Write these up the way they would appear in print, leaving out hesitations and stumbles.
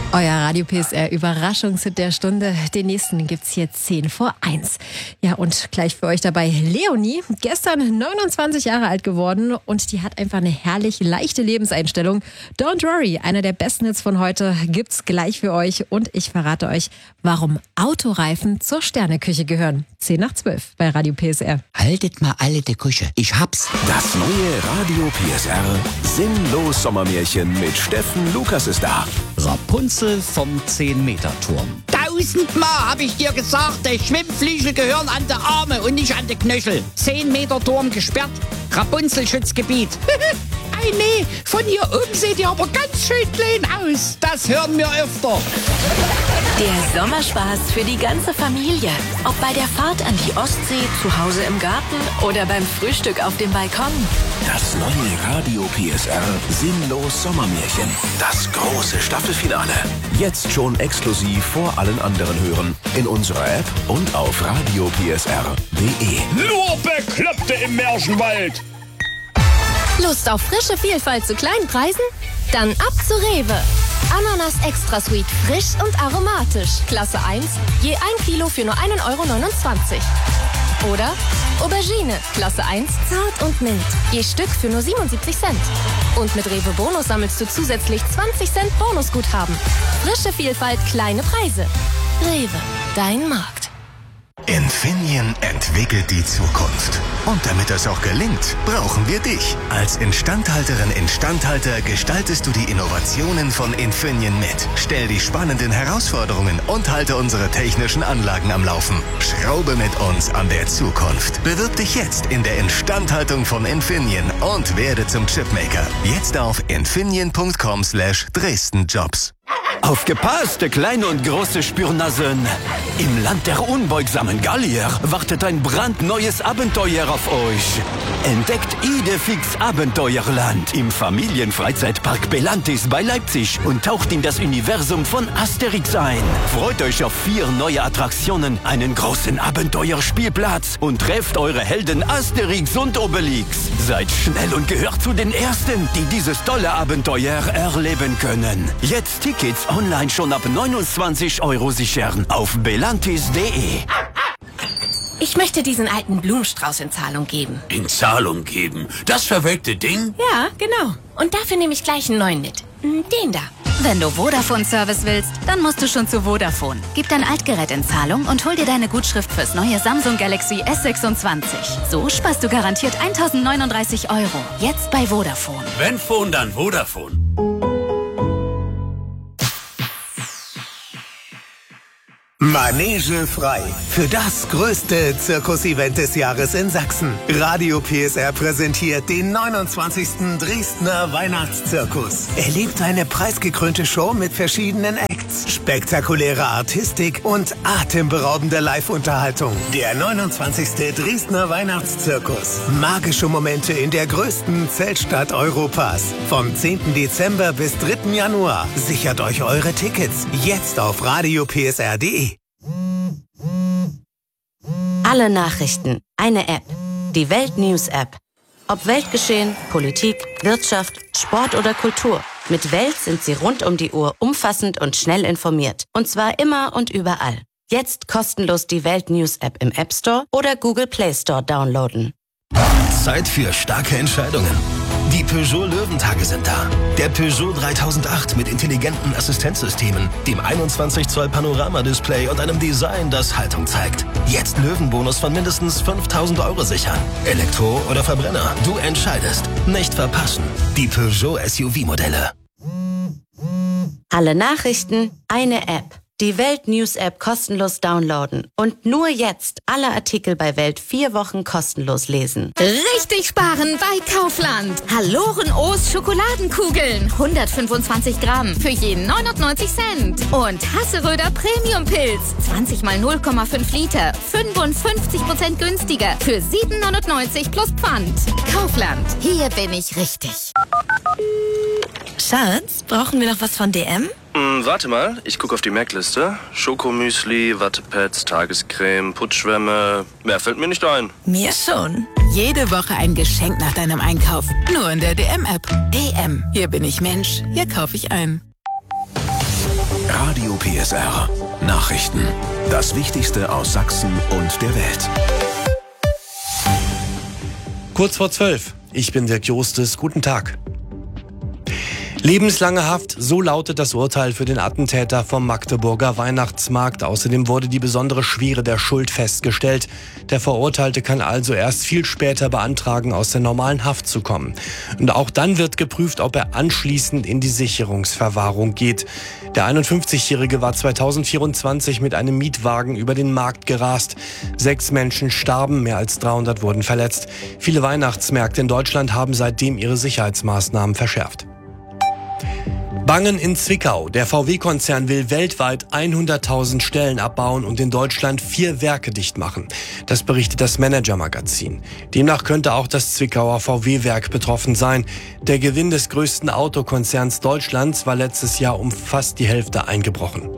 Euer Radio PSR Überraschungshit der Stunde. Den nächsten gibt's hier 10:10. Ja, und gleich für euch dabei Leonie. Gestern 29 Jahre alt geworden und die hat einfach eine herrlich leichte Lebenseinstellung. Don't worry, einer der besten Hits von heute gibt's gleich für euch. Und ich verrate euch, warum Autoreifen zur Sterneküche gehören. 10:12 bei Radio PSR. Haltet mal alle die Küche, ich hab's. Das neue Radio PSR Sinnlos Sommermärchen mit Steffen Lukas ist da. Rapunzel vom 10-Meter-Turm. 1000-mal habe ich dir gesagt, die Schwimmflügel gehören an die Arme und nicht an die Knöchel. 10 Meter Turm gesperrt, Rapunzel-Schutzgebiet. Ei nee, von hier oben seht ihr aber ganz schön klein aus. Das hören wir öfter. Der Sommerspaß für die ganze Familie. Ob bei der Fahrt an die Ostsee, zu Hause im Garten oder beim Frühstück auf dem Balkon. Das neue Radio PSR Sinnlos Sommermärchen. Das große Staffelfinale. Jetzt schon exklusiv vor allen anderen hören. In unserer App und auf radiopsr.de. Nur Bekloppte im Märchenwald. Lust auf frische Vielfalt zu kleinen Preisen? Dann ab zu Rewe. Ananas Extra Sweet, frisch und aromatisch. Klasse 1, je 1 Kilo für nur 1,29 €. Oder Aubergine, Klasse 1, zart und mild. Je Stück für nur 77 Cent. Und mit Rewe Bonus sammelst du zusätzlich 20 Cent Bonusguthaben. Frische Vielfalt, kleine Preise. Rewe, dein Markt. Infineon entwickelt die Zukunft. Und damit das auch gelingt, brauchen wir dich. Als Instandhalterin, Instandhalter gestaltest du die Innovationen von Infineon mit. Stell die spannenden Herausforderungen und halte unsere technischen Anlagen am Laufen. Schraube mit uns an der Zukunft. Bewirb dich jetzt in der Instandhaltung von Infineon und werde zum Chipmaker. Jetzt auf infineon.com/DresdenJobs. Aufgepasst, kleine und große Spürnasen! Im Land der unbeugsamen Gallier wartet ein brandneues Abenteuer auf euch. Entdeckt Idefix Abenteuerland im Familienfreizeitpark Belantis bei Leipzig und taucht in das Universum von Asterix ein. Freut euch auf 4 neue Attraktionen, einen großen Abenteuerspielplatz und trefft eure Helden Asterix und Obelix. Seid schnell und gehört zu den Ersten, die dieses tolle Abenteuer erleben können. Jetzt Tickets online schon ab 29 € sichern auf belantis.de. Ich möchte diesen alten Blumenstrauß in Zahlung geben. In Zahlung geben? Das verwelkte Ding? Ja, genau. Und dafür nehme ich gleich einen neuen mit. Den da. Wenn du Vodafone-Service willst, dann musst du schon zu Vodafone. Gib dein Altgerät in Zahlung und hol dir deine Gutschrift fürs neue Samsung Galaxy S26. So sparst du garantiert 1.039 €. Jetzt bei Vodafone. Wenn Phone, dann Vodafone. Manege frei. Für das größte Zirkusevent des Jahres in Sachsen. Radio PSR präsentiert den 29. Dresdner Weihnachtszirkus. Erlebt eine preisgekrönte Show mit verschiedenen Acts, spektakuläre Artistik und atemberaubende Live-Unterhaltung. Der 29. Dresdner Weihnachtszirkus. Magische Momente in der größten Zeltstadt Europas. Vom 10. Dezember bis 3. Januar. Sichert euch eure Tickets jetzt auf radiopsr.de. Alle Nachrichten, eine App. Die Welt News App. Ob Weltgeschehen, Politik, Wirtschaft, Sport oder Kultur. Mit Welt sind Sie rund um die Uhr umfassend und schnell informiert. Und zwar immer und überall. Jetzt kostenlos die Welt News App im App Store oder Google Play Store downloaden. Zeit für starke Entscheidungen. Die Peugeot Löwentage sind da. Der Peugeot 3008 mit intelligenten Assistenzsystemen, dem 21 Zoll Panoramadisplay und einem Design, das Haltung zeigt. Jetzt Löwenbonus von mindestens 5.000 € sichern. Elektro oder Verbrenner, du entscheidest. Nicht verpassen. Die Peugeot SUV-Modelle. Alle Nachrichten, eine App. Die Welt News App kostenlos downloaden. Und nur jetzt alle Artikel bei Welt 4 Wochen kostenlos lesen. Richtig sparen bei Kaufland. Haloren-O's Schokoladenkugeln. 125 Gramm für jeden 99 Cent. Und Hasseröder Premium-Pilz. 20 mal 0,5 Liter. 55% günstiger. Für 7,99 plus Pfand. Kaufland. Hier bin ich richtig. Schatz, brauchen wir noch was von DM? Warte mal, ich gucke auf die Merkliste. Schokomüsli, Wattepads, Tagescreme, Putzschwämme. Mehr fällt mir nicht ein. Mir schon. Jede Woche ein Geschenk nach deinem Einkauf. Nur in der DM-App. DM. Hier bin ich Mensch. Hier kaufe ich ein. Radio PSR. Nachrichten. Das Wichtigste aus Sachsen und der Welt. Kurz vor 12. Ich bin Dirk Jostes. Guten Tag. Lebenslange Haft, so lautet das Urteil für den Attentäter vom Magdeburger Weihnachtsmarkt. Außerdem wurde die besondere Schwere der Schuld festgestellt. Der Verurteilte kann also erst viel später beantragen, aus der normalen Haft zu kommen. Und auch dann wird geprüft, ob er anschließend in die Sicherungsverwahrung geht. Der 51-Jährige war 2024 mit einem Mietwagen über den Markt gerast. 6 Menschen starben, mehr als 300 wurden verletzt. Viele Weihnachtsmärkte in Deutschland haben seitdem ihre Sicherheitsmaßnahmen verschärft. Bangen in Zwickau. Der VW-Konzern will weltweit 100.000 Stellen abbauen und in Deutschland 4 Werke dicht machen. Das berichtet das Manager-Magazin. Demnach könnte auch das Zwickauer VW-Werk betroffen sein. Der Gewinn des größten Autokonzerns Deutschlands war letztes Jahr um fast die Hälfte eingebrochen.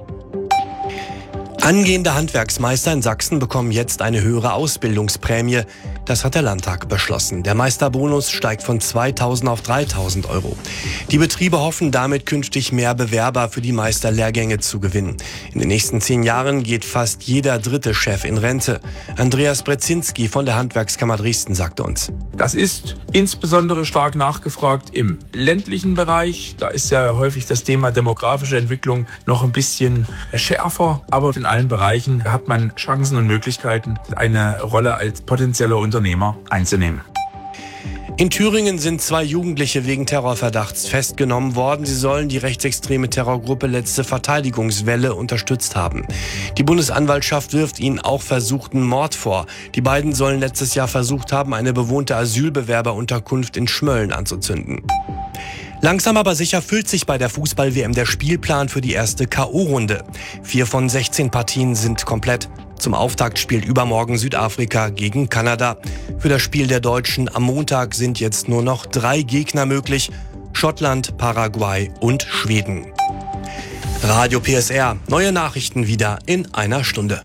Angehende Handwerksmeister in Sachsen bekommen jetzt eine höhere Ausbildungsprämie. Das hat der Landtag beschlossen. Der Meisterbonus steigt von 2.000 auf 3.000 Euro. Die Betriebe hoffen damit künftig mehr Bewerber für die Meisterlehrgänge zu gewinnen. In den nächsten 10 Jahren geht fast jeder 3. Chef in Rente. Andreas Brezinski von der Handwerkskammer Dresden sagte uns: Das ist insbesondere stark nachgefragt im ländlichen Bereich. Da ist ja häufig das Thema demografische Entwicklung noch ein bisschen schärfer. Aber in allen Bereichen hat man Chancen und Möglichkeiten, eine Rolle als potenzieller Unternehmer einzunehmen. In Thüringen sind 2 Jugendliche wegen Terrorverdachts festgenommen worden. Sie sollen die rechtsextreme Terrorgruppe Letzte Verteidigungswelle unterstützt haben. Die Bundesanwaltschaft wirft ihnen auch versuchten Mord vor. Die beiden sollen letztes Jahr versucht haben, eine bewohnte Asylbewerberunterkunft in Schmölln anzuzünden. Langsam aber sicher füllt sich bei der Fußball-WM der Spielplan für die erste K.O.-Runde. 4 von 16 Partien sind komplett. Zum Auftakt spielt übermorgen Südafrika gegen Kanada. Für das Spiel der Deutschen am Montag sind jetzt nur noch 3 Gegner möglich: Schottland, Paraguay und Schweden. Radio PSR. Neue Nachrichten wieder in einer Stunde.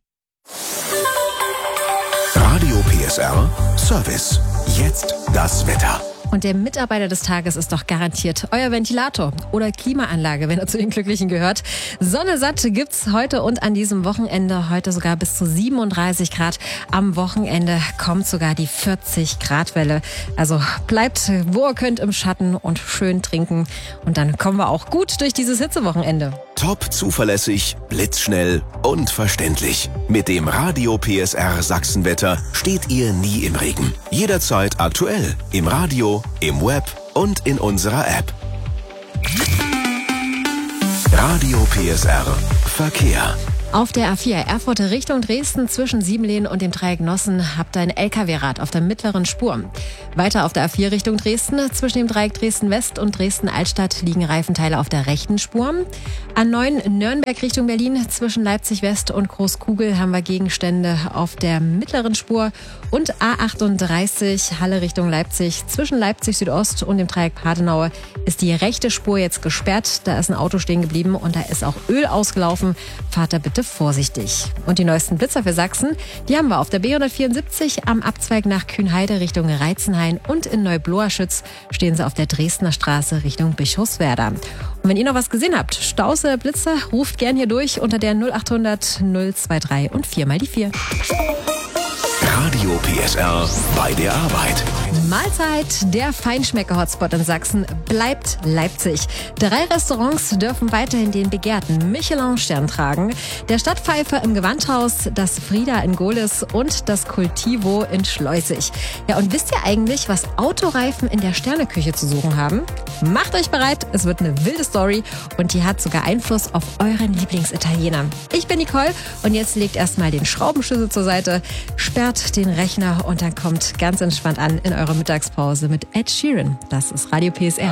Radio PSR Service. Jetzt das Wetter. Und der Mitarbeiter des Tages ist doch garantiert euer Ventilator oder Klimaanlage, wenn er zu den Glücklichen gehört. Sonne satt gibt's heute und an diesem Wochenende. Heute sogar bis zu 37 Grad. Am Wochenende kommt sogar die 40-Grad-Welle. Also bleibt, wo ihr könnt, im Schatten und schön trinken. Und dann kommen wir auch gut durch dieses Hitzewochenende. Top zuverlässig, blitzschnell und verständlich. Mit dem Radio PSR Sachsenwetter steht ihr nie im Regen. Jederzeit aktuell. Im Radio, im Web und in unserer App. Radio PSR Verkehr. Auf der A4 Erfurt Richtung Dresden zwischen Siebenlehn und dem Dreieck Nossen habt ihr ein LKW-Rad auf der mittleren Spur. Weiter auf der A4 Richtung Dresden zwischen dem Dreieck Dresden-West und Dresden-Altstadt liegen Reifenteile auf der rechten Spur. A9 Nürnberg Richtung Berlin zwischen Leipzig-West und Großkugel haben wir Gegenstände auf der mittleren Spur. Und A38 Halle Richtung Leipzig zwischen Leipzig-Südost und dem Dreieck Padenau ist die rechte Spur jetzt gesperrt. Da ist ein Auto stehen geblieben und da ist auch Öl ausgelaufen. Fahrt da bitte vorsichtig. Und die neuesten Blitzer für Sachsen, die haben wir auf der B174 am Abzweig nach Kühnheide Richtung Reizenhain und in Neubloerschütz stehen sie auf der Dresdner Straße Richtung Bischofswerda. Und wenn ihr noch was gesehen habt, Staus oder Blitzer, ruft gern hier durch unter der 0800 023 und 4 mal die 4. Radio PSR bei der Arbeit. Mahlzeit, der Feinschmecker-Hotspot in Sachsen bleibt Leipzig. 3 Restaurants dürfen weiterhin den begehrten Michelin-Stern tragen. Der Stadtpfeifer im Gewandhaus, das Frieda in Gohlis und das Cultivo in Schleusig. Ja, und wisst ihr eigentlich, was Autoreifen in der Sterneküche zu suchen haben? Macht euch bereit, es wird eine wilde Story und die hat sogar Einfluss auf euren Lieblingsitaliener. Ich bin Nicole und jetzt legt erstmal den Schraubenschlüssel zur Seite, sperrt den Rechner und dann kommt ganz entspannt an in eure Mittagspause mit Ed Sheeran. Das ist Radio PSR.